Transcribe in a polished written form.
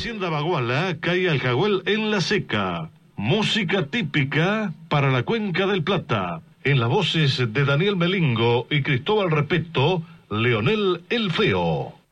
Hacienda Baguala cae Aljahuel en la seca. Música típica para la Cuenca del Plata. En las voces de Daniel Melingo y Cristóbal Repeto, Leonel el Feo.